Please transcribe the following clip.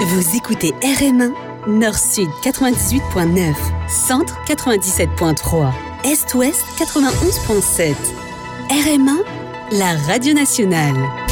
Vous écoutez RM1, Nord-Sud 98.9, Centre 97.3, Est-Ouest 91.7. RM1, la radio nationale.